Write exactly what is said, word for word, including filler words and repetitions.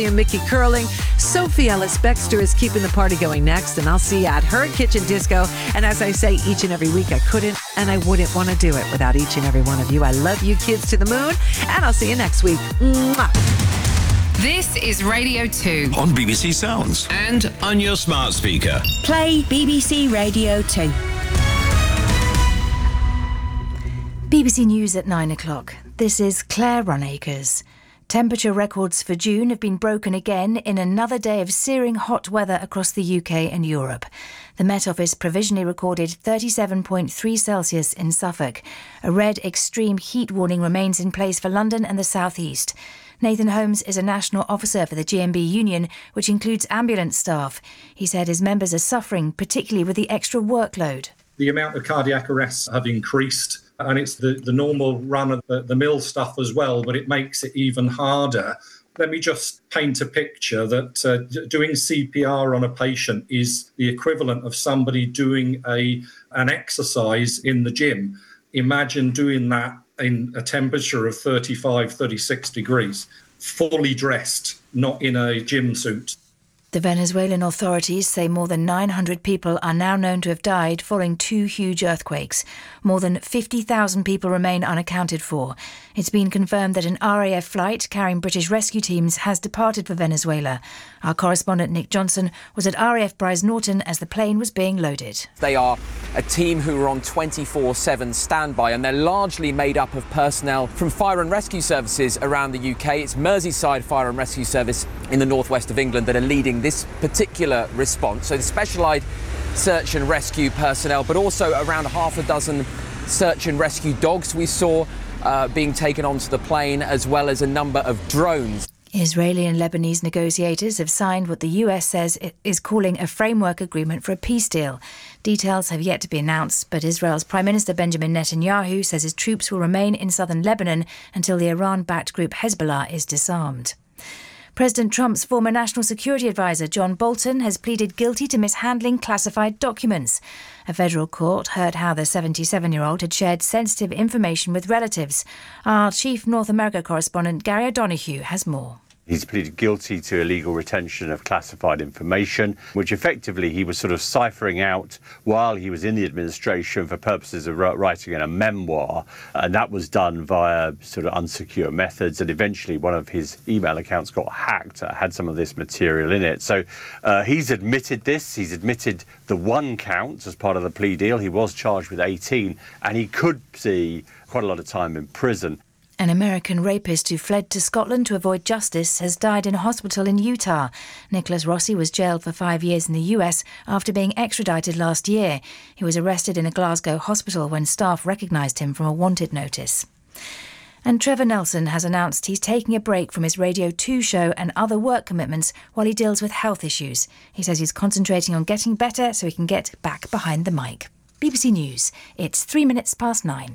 And Mickey Curling. Sophie Ellis-Bextor is keeping the party going next, and I'll see you at her kitchen disco. And as I say each and every week, I couldn't and I wouldn't want to do it without each and every one of you. I love you kids to the moon, and I'll see you next week. Mwah. This is Radio two. On B B C Sounds. And on your smart speaker. Play B B C Radio two. B B C News at nine o'clock. This is Claire Runacres. Temperature records for June have been broken again in another day of searing hot weather across the U K and Europe. The Met Office provisionally recorded thirty-seven point three Celsius in Suffolk. A red extreme heat warning remains in place for London and the South East. Nathan Holmes is a national officer for the G M B union, which includes ambulance staff. He said his members are suffering, particularly with the extra workload. The amount of cardiac arrests have increased, and it's the, the normal run of the, the mill stuff as well, but it makes it even harder. Let me just paint a picture that uh, doing C P R on a patient is the equivalent of somebody doing a an exercise in the gym. Imagine doing that in a temperature of thirty-five, thirty-six degrees, fully dressed, not in a gym suit. The Venezuelan authorities say more than nine hundred people are now known to have died following two huge earthquakes. More than fifty thousand people remain unaccounted for. It's been confirmed that an R A F flight carrying British rescue teams has departed for Venezuela. Our correspondent Nick Johnson was at R A F Brize Norton as the plane was being loaded. They are a team who are on twenty-four seven standby, and they're largely made up of personnel from fire and rescue services around the U K. It's Merseyside Fire and Rescue Service in the northwest of England that are leading this particular response. So the specialised search and rescue personnel, but also around half a dozen search and rescue dogs we saw uh, being taken onto the plane, as well as a number of drones. Israeli and Lebanese negotiators have signed what the U S says it is calling a framework agreement for a peace deal. Details have yet to be announced, but Israel's Prime Minister Benjamin Netanyahu says his troops will remain in southern Lebanon until the Iran-backed group Hezbollah is disarmed. President Trump's former National Security Advisor John Bolton has pleaded guilty to mishandling classified documents. A federal court heard how the seventy-seven-year-old had shared sensitive information with relatives. Our chief North America correspondent Gary O'Donoghue has more. He's pleaded guilty to illegal retention of classified information, which effectively he was sort of ciphering out while he was in the administration for purposes of writing in a memoir. And that was done via sort of unsecure methods. And eventually one of his email accounts got hacked, uh, had some of this material in it. So uh, he's admitted this. He's admitted the one count as part of the plea deal. He was charged with eighteen, and he could see quite a lot of time in prison. An American rapist who fled to Scotland to avoid justice has died in a hospital in Utah. Nicholas Rossi was jailed for five years in the U S after being extradited last year. He was arrested in a Glasgow hospital when staff recognised him from a wanted notice. And Trevor Nelson has announced he's taking a break from his Radio two show and other work commitments while he deals with health issues. He says he's concentrating on getting better so he can get back behind the mic. B B C News. It's three minutes past nine.